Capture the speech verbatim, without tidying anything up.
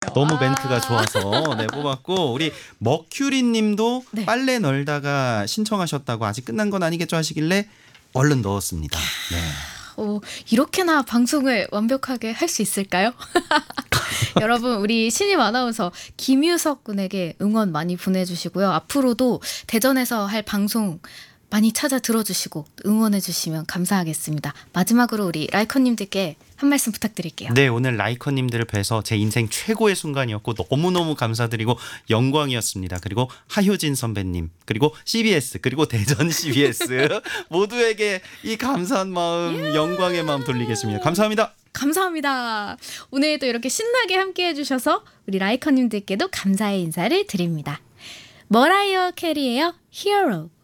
너무 아. 멘트가 좋아서 네, 뽑았고 우리 머큐리 님도 네. 빨래 널다가 신청하셨다고 아직 끝난 건 아니겠죠 하시길래 얼른 넣었습니다. 네. 어, 이렇게나 방송을 완벽하게 할 수 있을까요? 여러분 우리 신임 아나운서 김유석 군에게 응원 많이 보내주시고요. 앞으로도 대전에서 할 방송 많이 찾아 들어주시고 응원해 주시면 감사하겠습니다. 마지막으로 우리 라이커님들께 한 말씀 부탁드릴게요. 네, 오늘 라이커님들을 뵈서 제 인생 최고의 순간이었고 너무너무 감사드리고 영광이었습니다. 그리고 하효진 선배님, 그리고 씨비에스, 그리고 대전 씨비에스 모두에게 이 감사한 마음, 영광의 마음 돌리겠습니다. 감사합니다. 감사합니다. 오늘도 이렇게 신나게 함께 해주셔서 우리 라이커님들께도 감사의 인사를 드립니다. 머라이어 캐리의 히어로.